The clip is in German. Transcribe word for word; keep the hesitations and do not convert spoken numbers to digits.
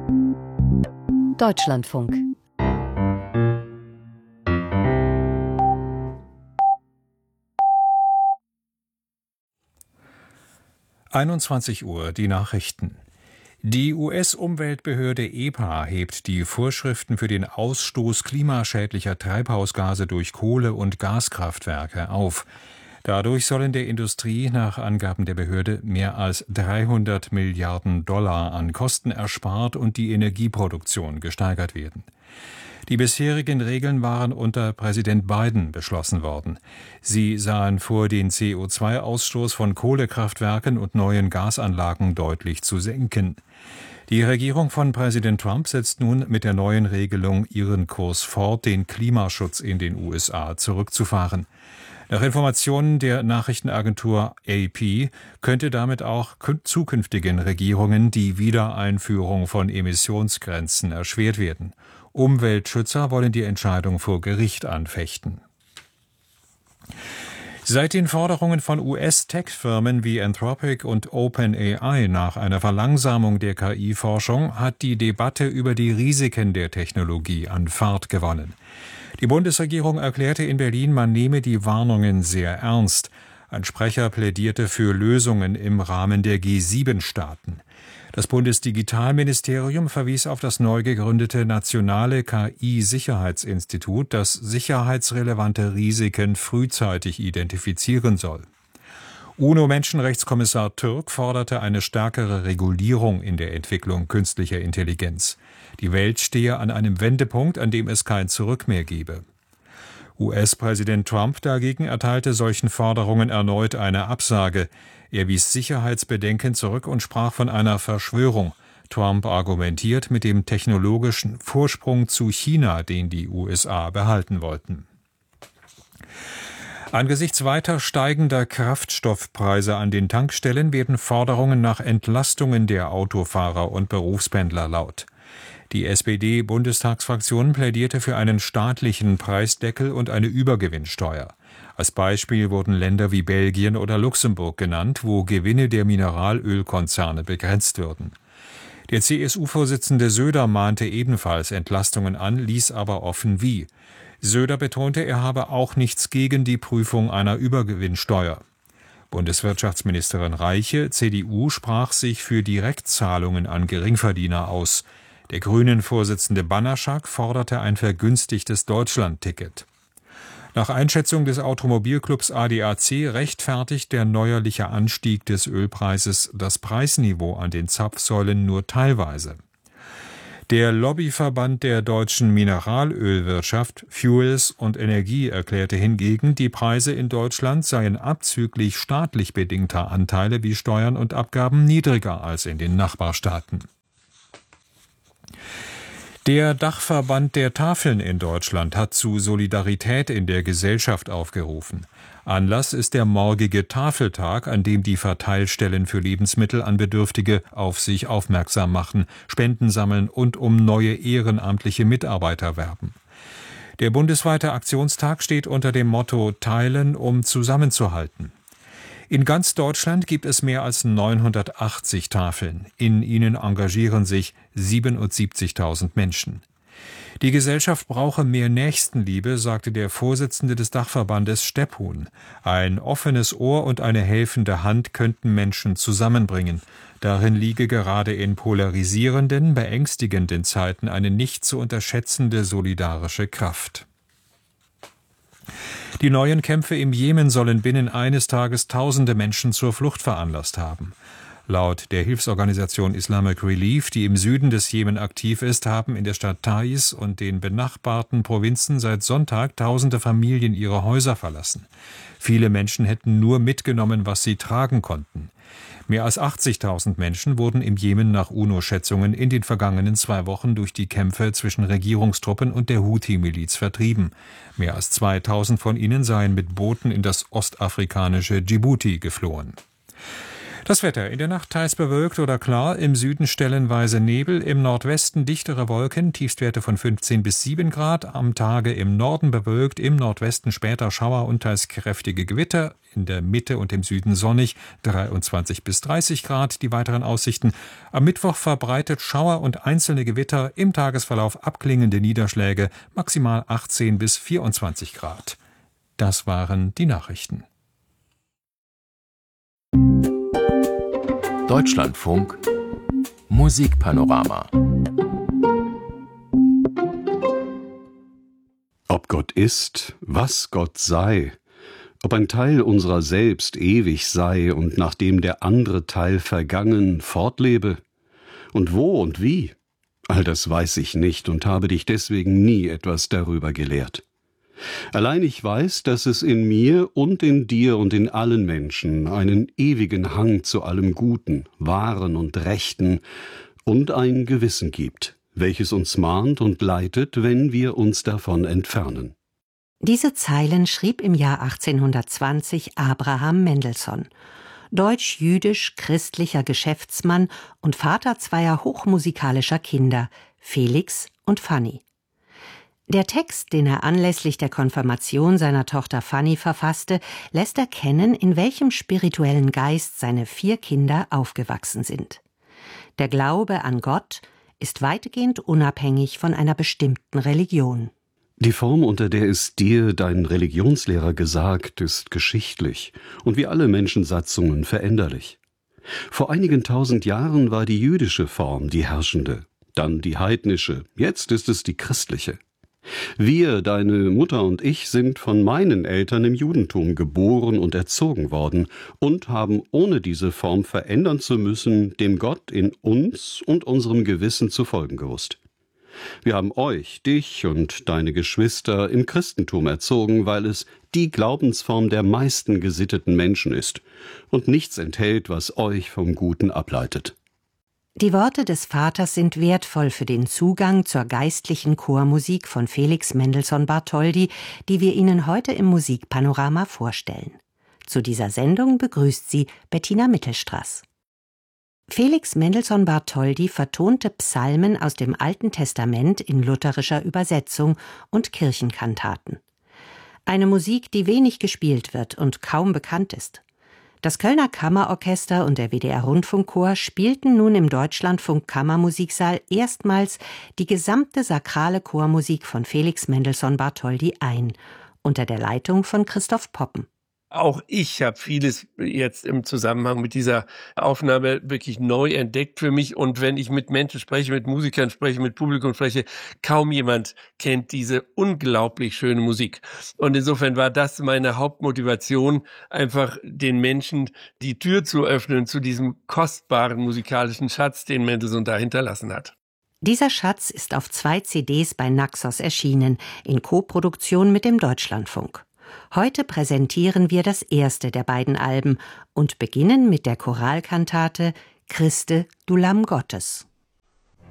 Deutschlandfunk. einundzwanzig Uhr, die Nachrichten. Die U S-Umweltbehörde E P A hebt die Vorschriften für den Ausstoß klimaschädlicher Treibhausgase durch Kohle- und Gaskraftwerke auf. Dadurch sollen der Industrie nach Angaben der Behörde mehr als dreihundert Milliarden Dollar an Kosten erspart und die Energieproduktion gesteigert werden. Die bisherigen Regeln waren unter Präsident Biden beschlossen worden. Sie sahen vor, den C O zwei Ausstoß von Kohlekraftwerken und neuen Gasanlagen deutlich zu senken. Die Regierung von Präsident Trump setzt nun mit der neuen Regelung ihren Kurs fort, den Klimaschutz in den U S A zurückzufahren. Nach Informationen der Nachrichtenagentur A P könnte damit auch zukünftigen Regierungen die Wiedereinführung von Emissionsgrenzen erschwert werden. Umweltschützer wollen die Entscheidung vor Gericht anfechten. Seit den Forderungen von U S-Tech-Firmen wie Anthropic und OpenAI nach einer Verlangsamung der K I-Forschung hat die Debatte über die Risiken der Technologie an Fahrt gewonnen. Die Bundesregierung erklärte in Berlin, man nehme die Warnungen sehr ernst. Ein Sprecher plädierte für Lösungen im Rahmen der G sieben Staaten. Das Bundesdigitalministerium verwies auf das neu gegründete Nationale K I-Sicherheitsinstitut, das sicherheitsrelevante Risiken frühzeitig identifizieren soll. UNO-Menschenrechtskommissar Türk forderte eine stärkere Regulierung in der Entwicklung künstlicher Intelligenz. Die Welt stehe an einem Wendepunkt, an dem es kein Zurück mehr gebe. U S-Präsident Trump dagegen erteilte solchen Forderungen erneut eine Absage. Er wies Sicherheitsbedenken zurück und sprach von einer Verschwörung. Trump argumentiert mit dem technologischen Vorsprung zu China, den die U S A behalten wollten. Angesichts weiter steigender Kraftstoffpreise an den Tankstellen werden Forderungen nach Entlastungen der Autofahrer und Berufspendler laut. Die S P D-Bundestagsfraktion plädierte für einen staatlichen Preisdeckel und eine Übergewinnsteuer. Als Beispiel wurden Länder wie Belgien oder Luxemburg genannt, wo Gewinne der Mineralölkonzerne begrenzt würden. Der C S U-Vorsitzende Söder mahnte ebenfalls Entlastungen an, ließ aber offen wie. Söder betonte, er habe auch nichts gegen die Prüfung einer Übergewinnsteuer. Bundeswirtschaftsministerin Reiche, C D U, sprach sich für Direktzahlungen an Geringverdiener aus. Der Grünen-Vorsitzende Banaszak forderte ein vergünstigtes Deutschland-Ticket. Nach Einschätzung des Automobilclubs A D A C rechtfertigt der neuerliche Anstieg des Ölpreises das Preisniveau an den Zapfsäulen nur teilweise. Der Lobbyverband der deutschen Mineralölwirtschaft Fuels und Energie erklärte hingegen, die Preise in Deutschland seien abzüglich staatlich bedingter Anteile wie Steuern und Abgaben niedriger als in den Nachbarstaaten. Der Dachverband der Tafeln in Deutschland hat zu Solidarität in der Gesellschaft aufgerufen. Anlass ist der morgige Tafeltag, an dem die Verteilstellen für Lebensmittel an Bedürftige auf sich aufmerksam machen, Spenden sammeln und um neue ehrenamtliche Mitarbeiter werben. Der bundesweite Aktionstag steht unter dem Motto Teilen, um zusammenzuhalten. In ganz Deutschland gibt es mehr als neunhundertachtzig Tafeln. In ihnen engagieren sich siebenundsiebzigtausend Menschen. Die Gesellschaft brauche mehr Nächstenliebe, sagte der Vorsitzende des Dachverbandes Stephuhn. Ein offenes Ohr und eine helfende Hand könnten Menschen zusammenbringen. Darin liege gerade in polarisierenden, beängstigenden Zeiten eine nicht zu unterschätzende solidarische Kraft. Die neuen Kämpfe im Jemen sollen binnen eines Tages tausende Menschen zur Flucht veranlasst haben. Laut der Hilfsorganisation Islamic Relief, die im Süden des Jemen aktiv ist, haben in der Stadt Taiz und den benachbarten Provinzen seit Sonntag tausende Familien ihre Häuser verlassen. Viele Menschen hätten nur mitgenommen, was sie tragen konnten. Mehr als achtzigtausend Menschen wurden im Jemen nach UNO-Schätzungen in den vergangenen zwei Wochen durch die Kämpfe zwischen Regierungstruppen und der Houthi-Miliz vertrieben. Mehr als zweitausend von ihnen seien mit Booten in das ostafrikanische Djibouti geflohen. Das Wetter: in der Nacht teils bewölkt oder klar, im Süden stellenweise Nebel, im Nordwesten dichtere Wolken, Tiefstwerte von fünfzehn bis sieben Grad, am Tage im Norden bewölkt, im Nordwesten später Schauer und teils kräftige Gewitter, in der Mitte und im Süden sonnig, dreiundzwanzig bis dreißig Grad, die weiteren Aussichten. Am Mittwoch verbreitet Schauer und einzelne Gewitter, im Tagesverlauf abklingende Niederschläge, maximal achtzehn bis vierundzwanzig Grad. Das waren die Nachrichten. Deutschlandfunk Musikpanorama. Ob Gott ist, was Gott sei, ob ein Teil unserer selbst ewig sei und nachdem der andere Teil vergangen fortlebe, und wo und wie, all das weiß ich nicht und habe dich deswegen nie etwas darüber gelehrt. Allein ich weiß, dass es in mir und in dir und in allen Menschen einen ewigen Hang zu allem Guten, Wahren und Rechten und ein Gewissen gibt, welches uns mahnt und leitet, wenn wir uns davon entfernen. Diese Zeilen schrieb im Jahr achtzehnhundertzwanzig Abraham Mendelssohn, deutsch-jüdisch-christlicher Geschäftsmann und Vater zweier hochmusikalischer Kinder, Felix und Fanny. Der Text, den er anlässlich der Konfirmation seiner Tochter Fanny verfasste, lässt erkennen, in welchem spirituellen Geist seine vier Kinder aufgewachsen sind. Der Glaube an Gott ist weitgehend unabhängig von einer bestimmten Religion. Die Form, unter der es dir dein Religionslehrer gesagt, ist geschichtlich und wie alle Menschensatzungen veränderlich. Vor einigen tausend Jahren war die jüdische Form die herrschende, dann die heidnische, jetzt ist es die christliche. Wir, deine Mutter und ich, sind von meinen Eltern im Judentum geboren und erzogen worden und haben, ohne diese Form verändern zu müssen, dem Gott in uns und unserem Gewissen zu folgen gewusst. Wir haben euch, dich und deine Geschwister im Christentum erzogen, weil es die Glaubensform der meisten gesitteten Menschen ist und nichts enthält, was euch vom Guten ableitet. Die Worte des Vaters sind wertvoll für den Zugang zur geistlichen Chormusik von Felix Mendelssohn Bartholdy, die wir Ihnen heute im Musikpanorama vorstellen. Zu dieser Sendung begrüßt Sie Bettina Mittelstraß. Felix Mendelssohn Bartholdy vertonte Psalmen aus dem Alten Testament in lutherischer Übersetzung und Kirchenkantaten. Eine Musik, die wenig gespielt wird und kaum bekannt ist. Das Kölner Kammerorchester und der W D R-Rundfunkchor spielten nun im Deutschlandfunk Kammermusiksaal erstmals die gesamte sakrale Chormusik von Felix Mendelssohn Bartholdy ein, unter der Leitung von Christoph Poppen. Auch ich habe vieles jetzt im Zusammenhang mit dieser Aufnahme wirklich neu entdeckt für mich. Und wenn ich mit Menschen spreche, mit Musikern spreche, mit Publikum spreche, kaum jemand kennt diese unglaublich schöne Musik. Und insofern war das meine Hauptmotivation, einfach den Menschen die Tür zu öffnen zu diesem kostbaren musikalischen Schatz, den Mendelssohn da hinterlassen hat. Dieser Schatz ist auf zwei C Ds bei Naxos erschienen, in Koproduktion mit dem Deutschlandfunk. Heute präsentieren wir das erste der beiden Alben und beginnen mit der Choralkantate Christe, du Lamm Gottes.